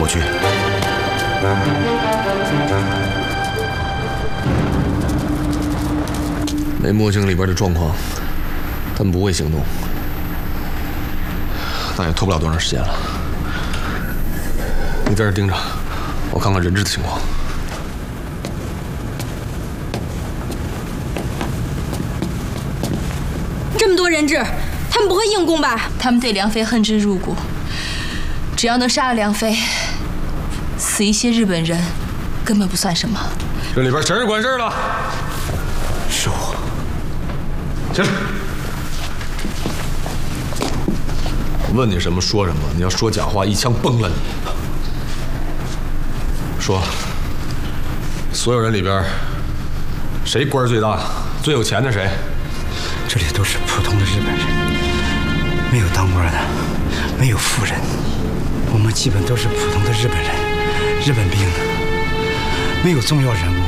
过去。没摸清里边的状况，他们不会行动，那也拖不了多长时间了。你在这盯着，我看看人质的情况。 这么多人质，他们不会硬攻吧？ 他们对梁飞恨之入骨，只要能杀了梁飞，死一些日本人根本不算什么。 这里边谁是管事的？ 是我。 起来！问你什么说什么，你要说假话，一枪崩了你。说，所有人里边，谁官最大、最有钱的谁？ 这里都是普通的日本人，没有当官的，没有富人，我们基本都是普通的日本人，日本兵，没有重要人物。